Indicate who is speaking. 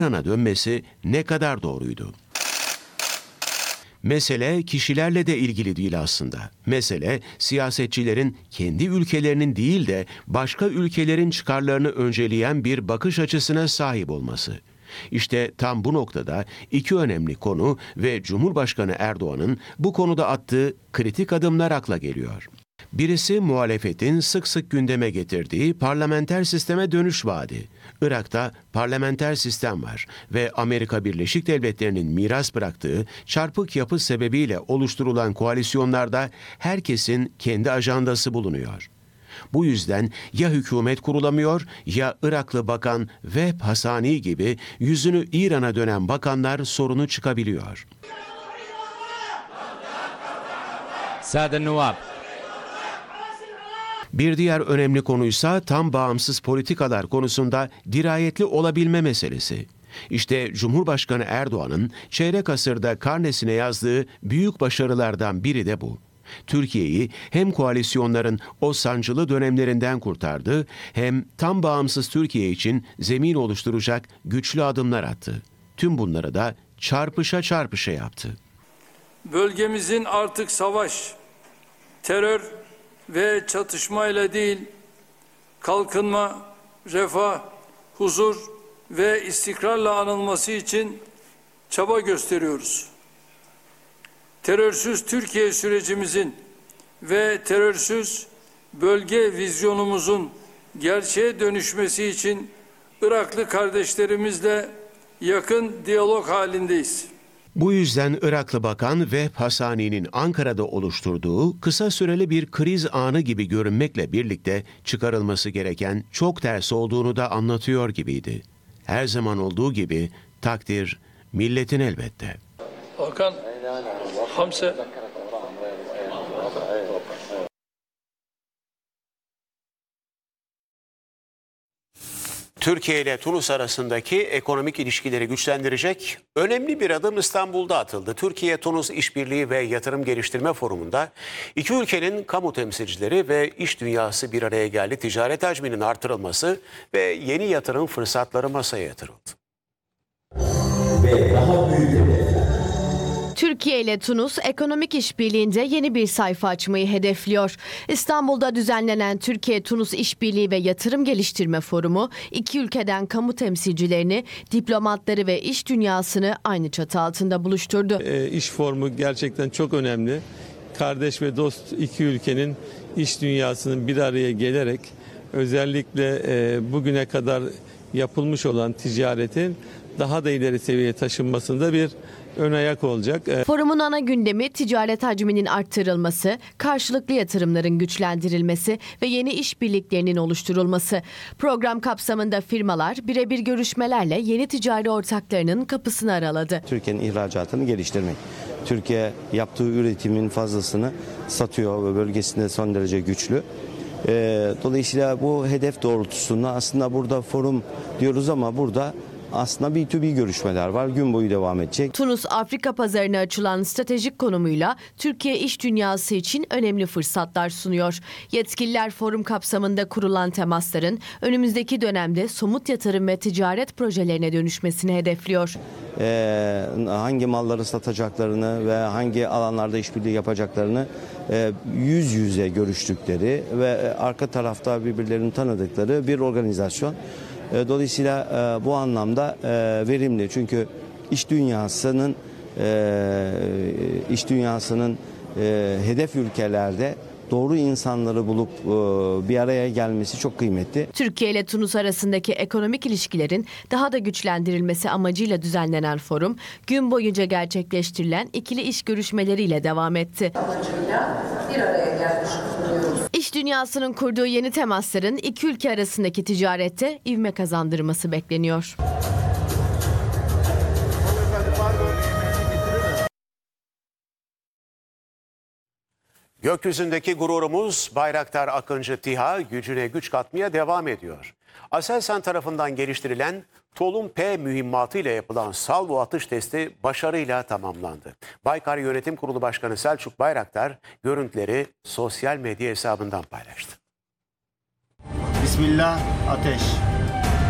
Speaker 1: İran'a dönmesi ne kadar doğruydu? Mesele kişilerle de ilgili değil aslında. Mesele siyasetçilerin kendi ülkelerinin değil de başka ülkelerin çıkarlarını önceleyen bir bakış açısına sahip olması. İşte tam bu noktada iki önemli konu ve Cumhurbaşkanı Erdoğan'ın bu konuda attığı kritik adımlar akla geliyor. Birisi muhalefetin sık sık gündeme getirdiği parlamenter sisteme dönüş vaadi. Irak'ta parlamenter sistem var ve Amerika Birleşik Devletleri'nin miras bıraktığı çarpık yapı sebebiyle oluşturulan koalisyonlarda herkesin kendi ajandası bulunuyor. Bu yüzden ya hükümet kurulamıyor ya Iraklı bakan Vehb Hasani gibi yüzünü İran'a dönen bakanlar sorunu çıkabiliyor.
Speaker 2: Sade Nuab.
Speaker 1: Bir diğer önemli konuysa tam bağımsız politikalar konusunda dirayetli olabilme meselesi. İşte Cumhurbaşkanı Erdoğan'ın çeyrek asırda karnesine yazdığı büyük başarılardan biri de bu. Türkiye'yi hem koalisyonların o sancılı dönemlerinden kurtardı, hem tam bağımsız Türkiye için zemin oluşturacak güçlü adımlar attı. Tüm bunları da çarpışa çarpışa yaptı.
Speaker 3: Bölgemizin artık savaş, terör ve çatışmayla değil, kalkınma, refah, huzur ve istikrarla anılması için çaba gösteriyoruz. Terörsüz Türkiye sürecimizin ve terörsüz bölge vizyonumuzun gerçeğe dönüşmesi için Iraklı kardeşlerimizle yakın diyalog halindeyiz.
Speaker 1: Bu yüzden Iraklı Bakan Vehb Hasani'nin Ankara'da oluşturduğu kısa süreli bir kriz anı gibi görünmekle birlikte çıkarılması gereken çok ters olduğunu da anlatıyor gibiydi. Her zaman olduğu gibi takdir milletin elbette.
Speaker 3: Hakan, Hamse.
Speaker 1: Türkiye ile Tunus arasındaki ekonomik ilişkileri güçlendirecek önemli bir adım İstanbul'da atıldı. Türkiye-Tunus İşbirliği ve Yatırım Geliştirme Forumu'nda iki ülkenin kamu temsilcileri ve iş dünyası bir araya geldi. Ticaret hacminin artırılması ve yeni yatırım fırsatları masaya yatırıldı.
Speaker 4: Ve daha büyük hedefler.
Speaker 5: Türkiye ile Tunus ekonomik işbirliğinde yeni bir sayfa açmayı hedefliyor. İstanbul'da düzenlenen Türkiye-Tunus İşbirliği ve Yatırım Geliştirme Forumu iki ülkeden kamu temsilcilerini, diplomatları ve iş dünyasını aynı çatı altında buluşturdu.
Speaker 6: İş forumu gerçekten çok önemli. Kardeş ve dost iki ülkenin iş dünyasının bir araya gelerek özellikle bugüne kadar yapılmış olan ticaretin daha da ileri seviyeye taşınmasında bir ön ayak olacak.
Speaker 5: Forumun ana gündemi ticaret hacminin arttırılması, karşılıklı yatırımların güçlendirilmesi ve yeni işbirliklerinin oluşturulması. Program kapsamında firmalar birebir görüşmelerle yeni ticari ortaklarının kapısını araladı.
Speaker 7: Türkiye'nin ihracatını geliştirmek. Türkiye yaptığı üretimin fazlasını satıyor ve bölgesinde son derece güçlü. Dolayısıyla bu hedef doğrultusunda aslında burada forum diyoruz ama burada aslında B2B görüşmeler var. Gün boyu devam edecek.
Speaker 5: Tunus, Afrika pazarına açılan stratejik konumuyla Türkiye iş dünyası için önemli fırsatlar sunuyor. Yetkililer forum kapsamında kurulan temasların önümüzdeki dönemde somut yatırım ve ticaret projelerine dönüşmesini hedefliyor.
Speaker 7: Hangi malları satacaklarını ve hangi alanlarda işbirliği yapacaklarını yüz yüze görüştükleri ve arka tarafta birbirlerini tanıdıkları bir organizasyon. Dolayısıyla bu anlamda verimli, çünkü iş dünyasının hedef ülkelerde doğru insanları bulup bir araya gelmesi çok kıymetli.
Speaker 5: Türkiye ile Tunus arasındaki ekonomik ilişkilerin daha da güçlendirilmesi amacıyla düzenlenen forum gün boyunca gerçekleştirilen ikili iş görüşmeleriyle devam etti.
Speaker 8: Amacıyla bir araya gelmiş bulunuyoruz.
Speaker 5: İş dünyasının kurduğu yeni temasların iki ülke arasındaki ticarette ivme kazandırması bekleniyor.
Speaker 1: Gökyüzündeki gururumuz Bayraktar Akıncı TİHA gücüne güç katmaya devam ediyor. Aselsan tarafından geliştirilen Tolun P mühimmatı ile yapılan salvo atış testi başarıyla tamamlandı. Baykar Yönetim Kurulu Başkanı Selçuk Bayraktar görüntüleri sosyal medya hesabından paylaştı.
Speaker 9: Bismillah, ateş.